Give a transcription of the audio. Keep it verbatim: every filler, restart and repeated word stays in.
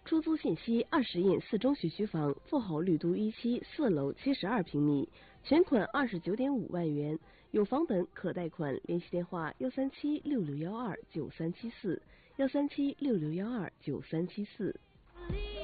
出租信息：二十印四中学区房，富豪绿都一期，四楼七十二平米，全款二十九点五万元，有房本可贷款。联系电话：幺三七六六幺二九三七四，幺三七六六幺二九三七四。